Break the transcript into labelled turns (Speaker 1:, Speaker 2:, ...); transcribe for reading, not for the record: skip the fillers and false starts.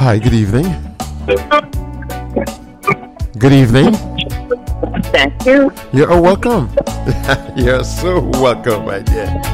Speaker 1: Hi, good evening. Good evening.
Speaker 2: Thank you.
Speaker 1: You're welcome. You're so welcome, my dear.